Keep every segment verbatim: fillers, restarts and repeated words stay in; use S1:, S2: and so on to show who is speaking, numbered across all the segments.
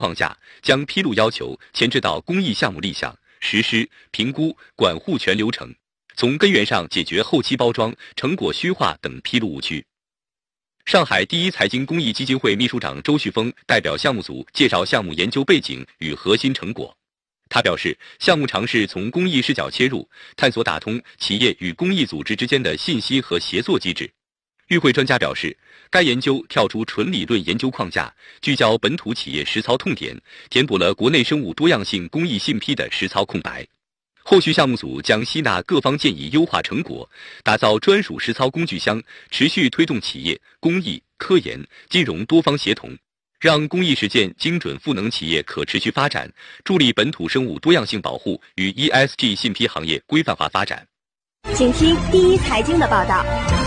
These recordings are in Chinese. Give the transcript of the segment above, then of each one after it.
S1: 框架，将披露要求牵制到公益项目立项、实施、评估、管护全流程，从根源上解决后期包装、成果虚化等披露误区。上海第一财经公益基金会秘书长周旭峰代表项目组介绍项目研究背景与核心成果。他表示，项目尝试从公益视角切入，探索打通企业与公益组织之间的信息和协作机制。与会专家表示，该研究跳出纯理论研究框架，聚焦本土企业实操痛点，填补了国内生物多样性公益信批的实操空白。后续项目组将吸纳各方建议优化成果，打造专属实操工具箱，持续推动企业、公益、科研、金融多方协同，让公益实践精准赋能企业可持续发展，助力本土生物多样性保护与 E S G 信批行业规范化发展。
S2: 请听第一财经的报道。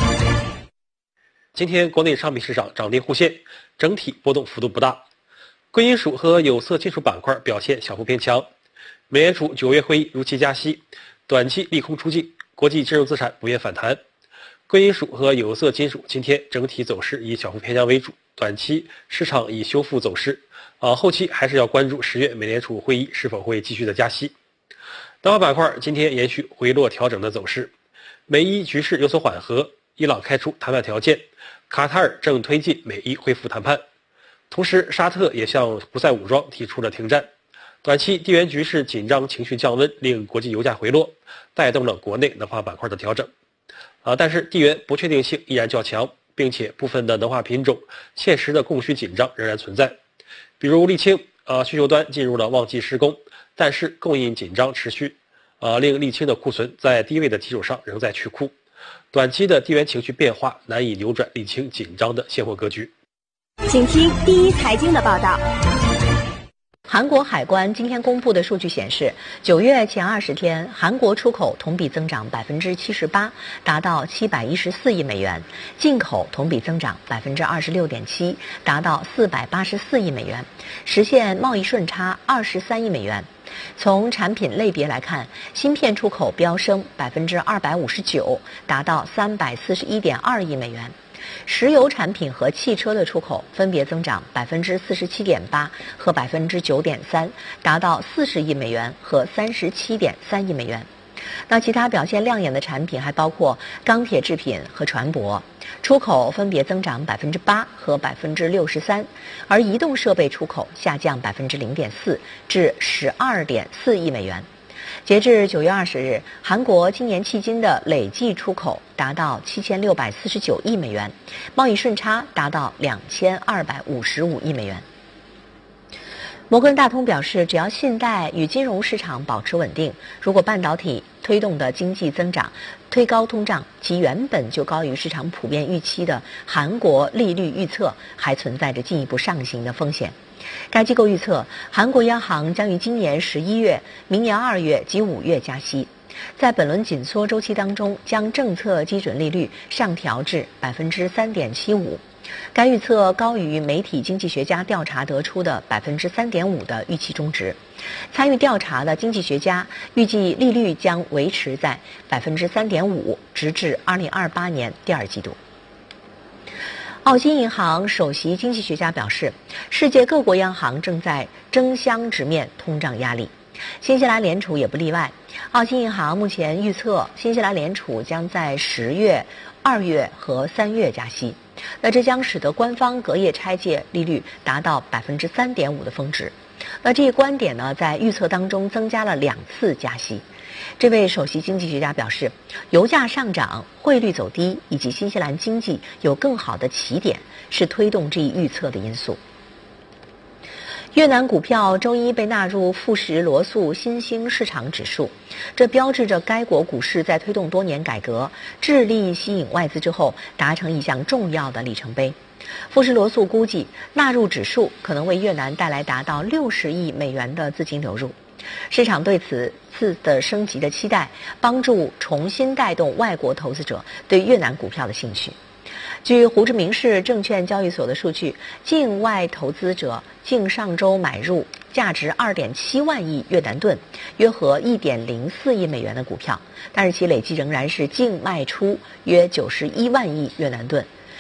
S3: 今天国内商品市场涨跌互现，整体波动幅度不大。贵金属和有色金属板块表现小幅偏强。美联储九月会议如期加息，短期利空出尽，国际金融资产普遍反弹。贵金属和有色金属今天整体走势以小幅偏强为主，短期市场以修复走势，啊，后期还是要关注十月美联储会议是否会继续的加息。能源板块今天延续回落调整的走势，美伊局势有所缓和，伊朗开出谈判条件，卡塔尔正推进美伊恢复谈判，同时沙特也向胡塞武装提出了停战。短期地缘局势紧张情绪降温，令国际油价回落，带动了国内能化板块的调整。啊，但是地缘不确定性依然较强，并且部分的能化品种现实的供需紧张仍然存在。比如沥青，啊，需求端进入了旺季施工，但是供应紧张持续，啊，令沥青的库存在低位的基础上仍在去库。短期的地缘情绪变化难以扭转沥青紧张的现货格局。
S2: 请听第一财经的报道。
S4: 韩国海关今天公布的数据显示，九月前二十天，韩国出口同比增长百分之七十八，达到七百一十四亿美元；进口同比增长百分之二十六点七，达到四百八十四亿美元，实现贸易顺差二十三亿美元。从产品类别来看，芯片出口飙升百分之二百五十九，达到三百四十一点二亿美元。石油产品和汽车的出口分别增长百分之四十七点八和百分之九点三，达到四十亿美元和三十七点三亿美元。那其他表现亮眼的产品还包括钢铁制品和船舶，出口分别增长百分之八和百分之六十三，而移动设备出口下降百分之零点四至十二点四亿美元。截至九月二十日，韩国今年迄今的累计出口达到七千六百四十九亿美元，贸易顺差达到两千二百五十五亿美元。摩根大通表示，只要信贷与金融市场保持稳定，如果半导体推动的经济增长推高通胀，其原本就高于市场普遍预期的韩国利率预测还存在着进一步上行的风险。该机构预测，韩国央行将于今年十一月、明年二月及五月加息，在本轮紧缩周期当中，将政策基准利率上调至百分之三点七五。该预测高于媒体经济学家调查得出的百分之三点五的预期中值。参与调查的经济学家预计利率将维持在百分之三点五，直至二零二八年第二季度。澳新银行首席经济学家表示，世界各国央行正在争相直面通胀压力，新西兰联储也不例外。澳新银行目前预测，新西兰联储将在十月、二月和三月加息，那这将使得官方隔夜拆借利率达到百分之三点五的峰值。那这一观点呢，在预测当中增加了两次加息。这位首席经济学家表示，油价上涨、汇率走低以及新西兰经济有更好的起点，是推动这一预测的因素。越南股票周一被纳入富时罗素新兴市场指数，这标志着该国股市在推动多年改革、致力吸引外资之后，达成一项重要的里程碑。富时罗素估计，纳入指数可能为越南带来达到六十亿美元的资金流入。市场对此次的升级的期待，帮助重新带动外国投资者对越南股票的兴趣。据胡志明市证券交易所的数据，境外投资者净上周买入价值 二点七万亿越南盾，约合 一点零四亿美元的股票，但是其累计仍然是净卖出约九十一万亿越南盾。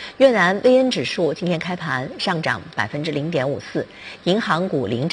S4: 越南 V N 指数今天开盘上涨百分之零点五四，银行股领涨。